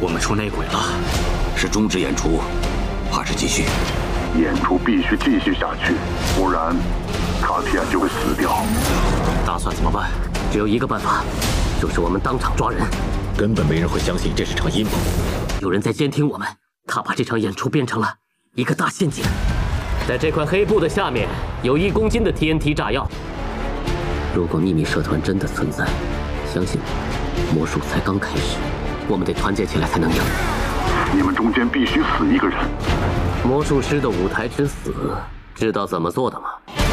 我们出内鬼了， 是终止演出，还是继续？ 演出必须继续下去，不然卡提亚就会死掉。 打算怎么办？只有一个办法，就是我们当场抓人。 根本没人会相信这是场阴谋。 有人在监听我们，他把这场演出变成了一个大陷阱。在这块黑布的下面有1公斤的 TNT 炸药。如果秘密社团真的存在，相信我，魔术才刚开始，我们得团结起来才能赢。 你们中间必须死一个人。 魔术师的舞台之死，知道怎么做的吗？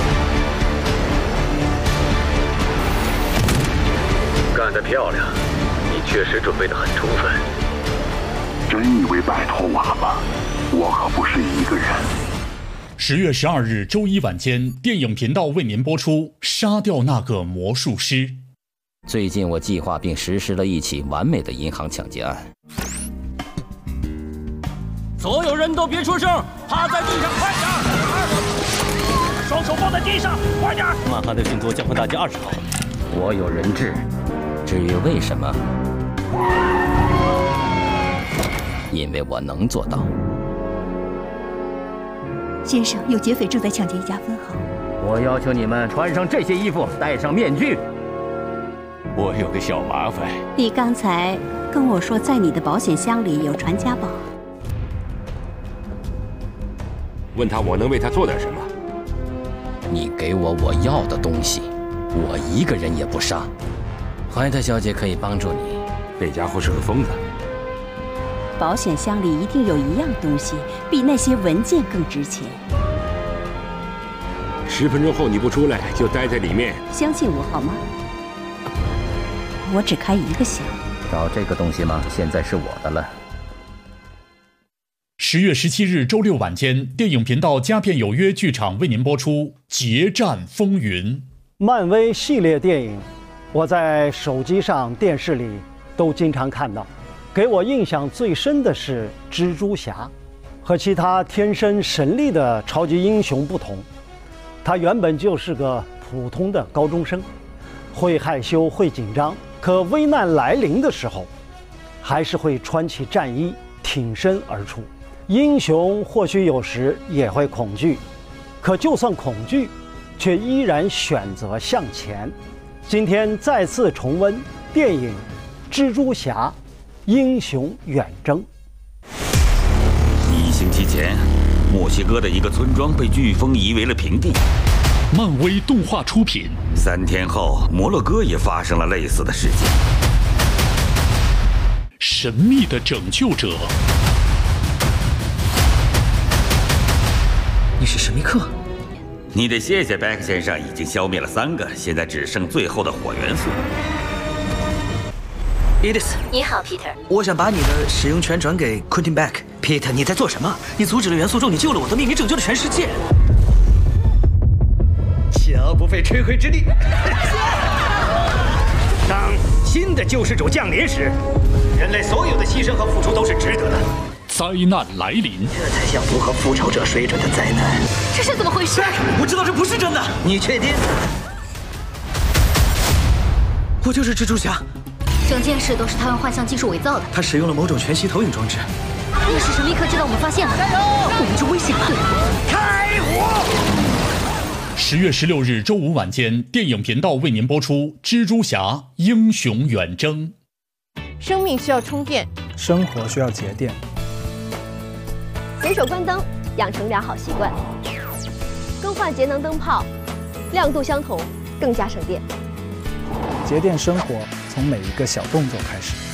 干得漂亮，你确实准备得很充分。 真以为摆脱我了吗？我可不是一个人。 10月12日周一晚间，电影频道为您播出《杀掉那个魔术师》。 最近我计划并实施了一起完美的银行抢劫案。 所有人都别出声，趴在地上，快点！双手放在地上，快点！ 曼哈顿信托江河大街20号。 我有人质，至于为什么，因为我能做到。 先生，有劫匪正在抢劫一家分行。 我要求你们穿上这些衣服，戴上面具。 我有个小麻烦。 你刚才跟我说，在你的保险箱里有传家宝。 问他我能为他做点什么？ 你给我我要的东西，我一个人也不杀。怀特小姐可以帮助你。 那家伙是个疯子。 保险箱里一定有一样东西，比那些文件更值钱。 10分钟后你不出来，就待在里面。 相信我好吗？我只开一个箱。 找这个东西吗？现在是我的了。 10月17日周六晚间，电影频道佳片有约剧场为您播出《决战风云》。 漫威系列电影，我在手机上、电视里都经常看到。给我印象最深的是蜘蛛侠，和其他天生神力的超级英雄不同，他原本就是个普通的高中生，会害羞，会紧张，可危难来临的时候，还是会穿起战衣，挺身而出。英雄或许有时也会恐惧，可就算恐惧，却依然选择向前。今天再次重温电影《蜘蛛侠：英雄远征》。 1星期前，墨西哥的一个村庄被飓风夷为了平地。 漫威动画出品。 3天后，摩洛哥也发生了类似的事件。 神秘的拯救者。 你是史密克？ 你得谢谢贝克先生，已经消灭了3个，现在只剩最后的火元素。 Edith， 你好 Peter， 我想把你的使用权转给 Quentin Beck。Peter， 你在做什么？你阻止了元素咒，你救了我的命，你拯救了全世界。 枪不费吹灰之力。当新的救世主降临时，人类所有的牺牲和付出都是值得的。 灾难来临， 这才像符合复仇者水准的灾难。 这是怎么回事？ 我知道这不是真的。你确定？我就是蜘蛛侠。 整件事都是他用幻象技术伪造的。 他使用了某种全息投影装置。 那是史密克知道我们发现了，我们就危险了。 开火 ！10月16日周五晚间，电影频道为您播出《蜘蛛侠：英雄远征》。 生命需要充电， 生活需要节电。 随手关灯，养成良好习惯。更换节能灯泡，亮度相同，更加省电。 节电生活从每一个小动作开始。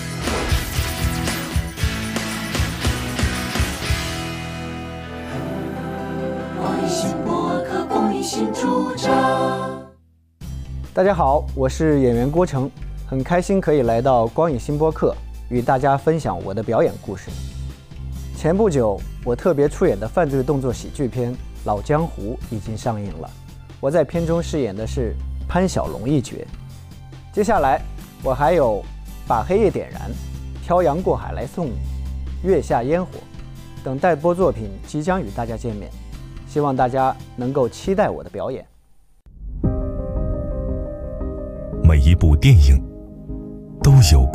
大家好，我是演员郭成，很开心可以来到光影新播客，与大家分享我的表演故事。前不久，我特别出演的犯罪动作喜剧片《老江湖》已经上映了，我在片中饰演的是潘小龙一角。接下来，我还有把黑夜点燃、漂洋过海来送你、月下烟火等待播作品即将与大家见面，希望大家能够期待我的表演。 每一部电影都有